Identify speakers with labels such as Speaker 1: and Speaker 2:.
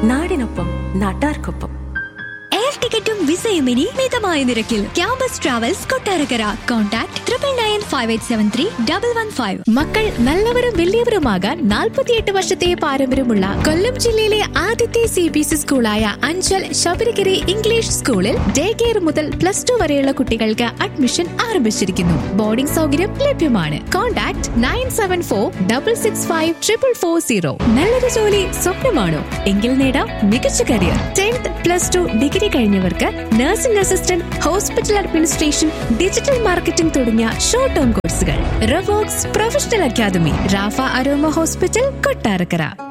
Speaker 1: നാടിനൊപ്പം നാട്ടാർക്കൊപ്പം.
Speaker 2: എയർ ടിക്കറ്റും വിസയും ഇനി മിതമായ നിരക്കിൽ. Campus travels Kottarakkara. കോൺടാക്ട് 9995831115.
Speaker 3: മക്കൾ നല്ലവരും വലിയവരുമാകാൻ 48 വർഷത്തെ പാരമ്പര്യമുള്ള കൊല്ലം ജില്ലയിലെ ആദ്യത്തെ CBSE സ്കൂളായ അഞ്ചൽ ശബരിഗിരി ഇംഗ്ലീഷ് സ്കൂളിൽ ഡേ കെയർ മുതൽ +2 വരെയുള്ള കുട്ടികൾക്ക് അഡ്മിഷൻ ആരംഭിച്ചിരിക്കുന്നു. ബോർഡിംഗ് സൗകര്യം ലഭ്യമാണ്. കോൺടാക്ട് 9746654440. നല്ലൊരു ജോലി സ്വപ്നമാണോ? എങ്കിൽ നേടാം മികച്ച career. 10th +2 degree കഴിഞ്ഞവർക്ക് nursing assistant, hospital administration, digital marketing തുടങ്ങിയ ഷോർട്ട് ടേം കോഴ്സുകൾ. റവോക്സ് professional academy, Rafah aroma hospital, Kottarakkara.